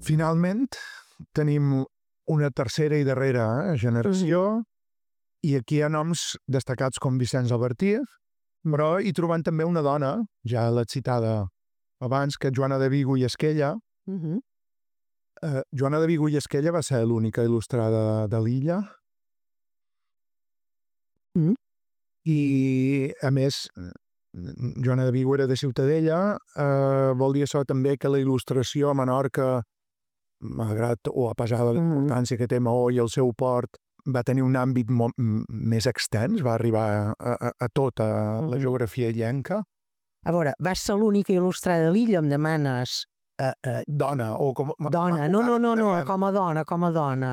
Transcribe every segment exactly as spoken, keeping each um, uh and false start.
finalment tenim una tercera i darrera eh, generació mm. i aquí hi ha noms destacats com Vicenç Albertí, però hi trobem també una dona, ja l'he citada abans, que és Joana de Vigo i Esquella. Mm-hmm. Uh, Joana de Vigo i Esquella va ser l'única il·lustrada de l'illa. Mm. I, a més, Joana de Vigo era de Ciutadella, uh, vol dir això també que la il·lustració a Menorca, malgrat o a pesar de la importància que té Maó i el seu port, va tenir un àmbit molt més extens, va arribar a, a, a tota la geografia illenca. A veure, vas ser l'única il·lustrada de l'illa, em demanes... Uh, uh, dona, o com... Dona, no, no, no, no, com a dona, com a dona.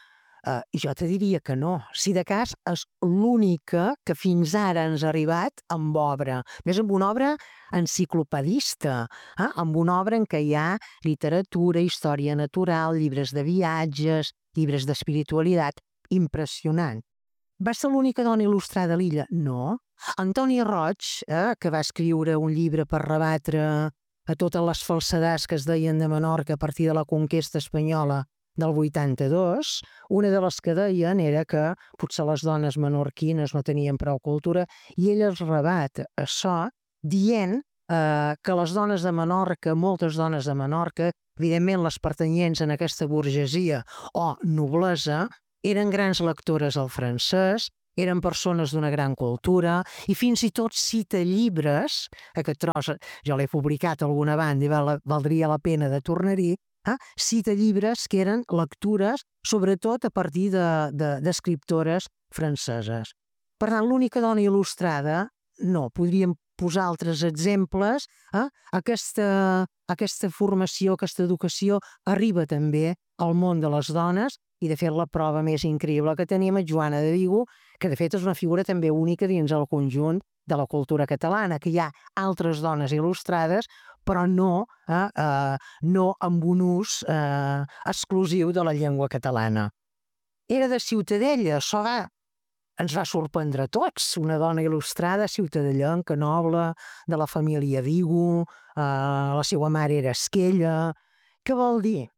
Uh, jo te diria que no. Si de cas és l'única que fins ara ens ha arribat amb obra. Més amb una obra enciclopedista, eh? Amb una obra en què hi ha literatura, història natural, llibres de viatges, llibres d'espiritualitat. Impressionant. Va ser l'única dona il·lustrada a l'illa? No. Antoni Roig, eh, que va escriure un llibre per rebatre a totes les falsedats que es deien de Menorca a partir de la conquesta espanyola del vuitanta-dos, una de les que deien era que potser les dones menorquines no tenien prou cultura i ell es rebat això dient eh, que les dones de Menorca, moltes dones de Menorca, evidentment les pertanyents en aquesta burgesia o noblesa, eren grans lectores al francès, eren persones d'una gran cultura i fins i tot cita llibres, aquest tros jo l'he publicat a alguna banda i val, valdria la pena de tornar-hi, eh? Cita llibres que eren lectures sobretot a partir d'escriptores de, franceses. Per tant, l'única dona il·lustrada, no, podríem posar altres exemples, eh? aquesta, aquesta formació, aquesta educació arriba també al món de les dones i de fet la prova més increïble que tenim és Joana de Vigo, que de fet és una figura també única dins el conjunt de la cultura catalana, que hi ha altres dones il·lustrades, però no, eh, eh, no amb un ús eh, exclusiu de la llengua catalana. Era de Ciutadella, això va, ens va sorprendre a tots, una dona il·lustrada, ciutadellenca, noble, de la família Vigo, eh, la seva mare era Esquella. Què vol dir?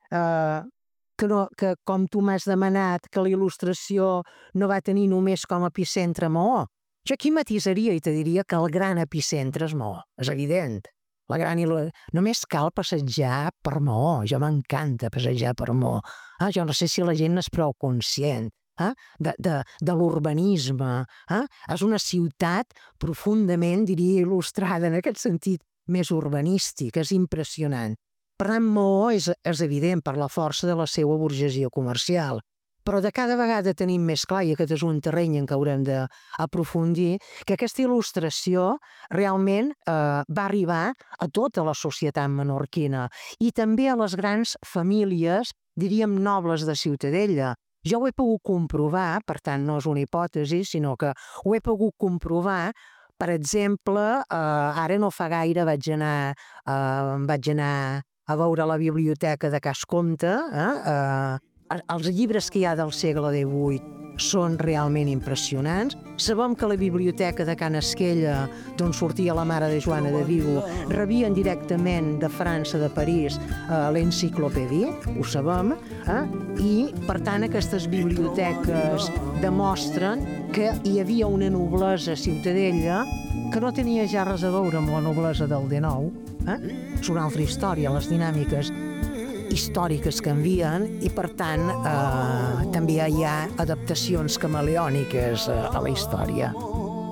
Eh, que, no, que com tu m'has demanat que la il·lustració no va tenir només com a epicentre Maó. Jo aquí matisaria i te diria que el gran epicentre és Maó, és evident. La gran il·lu... Només cal passejar per Maó, jo m'encanta passejar per Maó. Ah, jo no sé si la gent n'és prou conscient eh? de, de, de l'urbanisme. Eh? És una ciutat profundament, diria, il·lustrada en aquest sentit més urbanístic, és impressionant. Per tant, Maó és, és evident per la força de la seva burgesia comercial, però de cada vegada tenim més clar, i aquest és un terreny en què haurem d'aprofundir, que aquesta il·lustració realment eh, va arribar a tota la societat menorquina i també a les grans famílies, diríem, nobles de Ciutadella. Jo ho he pogut comprovar, per tant no és una hipòtesi, sinó que ho he pogut comprovar. Per exemple, eh, ara no fa gaire vaig anar, eh, vaig anar a veure la biblioteca de Cas Comte. Eh? Eh, els llibres que hi ha del segle divuit són realment impressionants. Sabem que la biblioteca de Can Esquella, d'on sortia la mare de Joana de Vigo, rebien directament de França, de París, eh, l'enciclopèdia, ho sabem, eh? I per tant aquestes biblioteques demostren que hi havia una noblesa a Ciutadella que no tenia ja res a veure amb la noblesa del dinou. Eh? És una altra història, les dinàmiques històriques canvien i per tant eh, també hi ha adaptacions camaleòniques a, a la història.